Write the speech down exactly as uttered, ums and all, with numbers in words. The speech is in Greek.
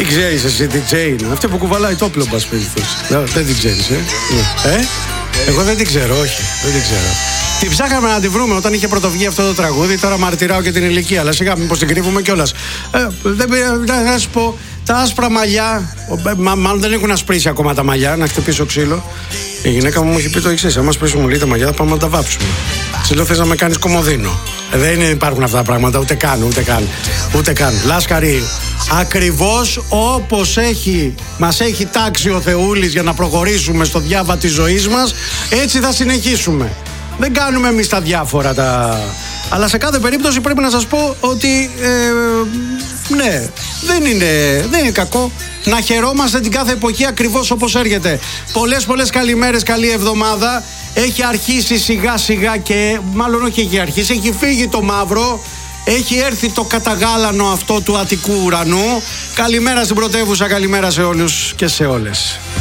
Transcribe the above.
Τι ξέρεις εσύ, την Τζέιν? Αυτή που κουβαλάει το όπλο, μπας περιπτώσει. Δεν την ξέρεις, ε? ε? Εγώ δεν την ξέρω, όχι. Δεν την ξέρω. Την ψάχαμε να τη βρούμε όταν είχε πρωτοβγεί αυτό το τραγούδι. Τώρα μαρτυράω και την ηλικία. Αλλά σιγά, μήπως την κρύβουμε κιόλας. Ε, δεν θα σου πω. Τα άσπρα μαλλιά. Μα, μάλλον δεν έχουν ασπρίσει ακόμα τα μαλλιά. Να χτυπήσω ξύλο. Η γυναίκα μου μου έχει πει το εξής: άμα σπρίσουμε λίγο τα μαλλιά, θα πάμε να τα βάψουμε. Ξύλο, θες να με κάνεις κομμωδίνο? Ε, δεν υπάρχουν αυτά τα πράγματα, ούτε καν, ούτε καν. Ούτε καν. Λάσκαρη, ακριβώς όπως έχει, μας έχει τάξει ο Θεούλης για να προχωρήσουμε στο διάβα της ζωής μας, έτσι θα συνεχίσουμε. Δεν κάνουμε εμείς τα διάφορα τα... Αλλά σε κάθε περίπτωση πρέπει να σας πω ότι ε, ναι, δεν είναι, δεν είναι κακό να χαιρόμαστε την κάθε εποχή ακριβώς όπως έρχεται. Πολλές πολλές καλημέρες, καλή εβδομάδα. Έχει αρχίσει σιγά σιγά και μάλλον όχι έχει αρχίσει, έχει φύγει το μαύρο. Έχει έρθει το καταγάλανο αυτό του Αττικού ουρανού. Καλημέρα στην πρωτεύουσα, καλημέρα σε όλους και σε όλες.